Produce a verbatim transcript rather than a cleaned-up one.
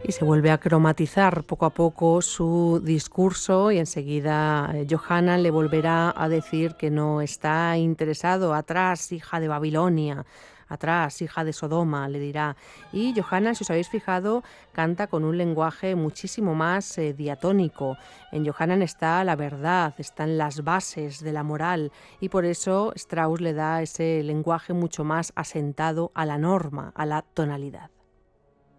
Y se vuelve a cromatizar poco a poco su discurso y enseguida eh, Johanan le volverá a decir que no está interesado. Atrás, hija de Babilonia. Atrás, hija de Sodoma, le dirá. Y Johanan, si os habéis fijado, canta con un lenguaje muchísimo más eh, diatónico. En Johanan está la verdad, están las bases de la moral y por eso Strauss le da ese lenguaje mucho más asentado a la norma, a la tonalidad.